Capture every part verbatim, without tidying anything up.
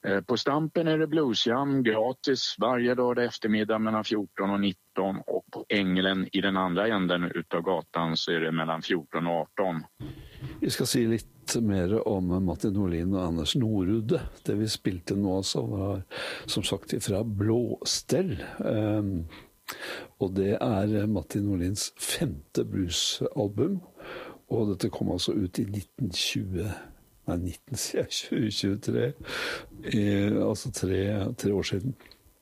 På Stampen är det bluesjam gratis varje dag eftermiddag mellan fjorton och nitton, och på Änglen i den andra änden utav gatan så är det mellan fjorton og arton. Vi skal si litt mer om Matti Nordlin og Anders Norude. Det vi spilte nå altså var som sagt fra Blåstell. Um, og det er Matti Nordlins femte bluesalbum, og dette kom altså ut i nitten tjue. Nei, nitten tjue tjuetre, eh, altså tre, tre år siden.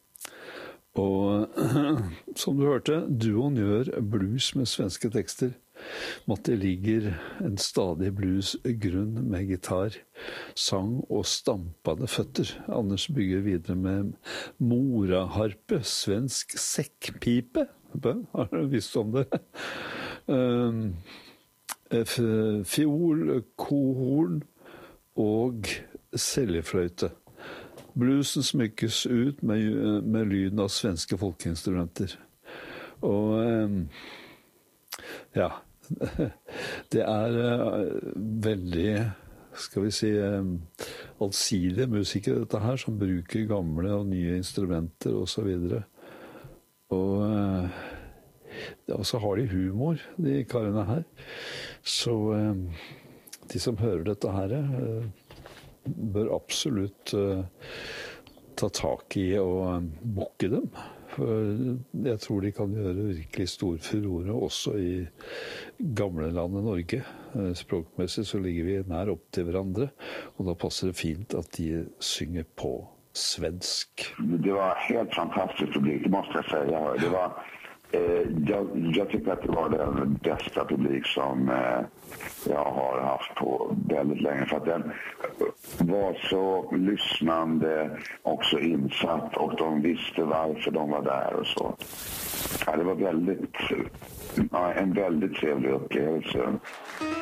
Og som du hørte, duoen gjør blues med svenske tekster. Matti ligger en stadig bluesgrunn med gitar, sang og stampende føtter. Anders bygger videre med moraharpe, svensk sekkpipe. Har du visst om det? Um, fiol, kohorn og seljefløyte. Bluesen smykkes ut med, med lyden av svenske folkeinstrumenter. Og ja, det er veldig, skal vi si, allsidige musikere dette her, som bruker gamle og nye instrumenter og så videre. Og ja, så har de humor, de karene her. Så de som hører dette her bør absolutt ta tak i og bukke dem. For jeg tror de kan gjøre virkelig stor furore også i gamle landet Norge. Språkmessig så ligger vi nær opp til hverandre, og da passer det fint at de synger på svensk. Det var helt fantastisk publik, det måste jag säga. Det var Eh, jag, jag tycker att det var den bästa publik som eh, jag har haft på väldigt länge, för att den var så lyssnande, också insatt, och de visste varför de var där och så. Ja, det var väldigt, ja, en väldigt trevlig upplevelse.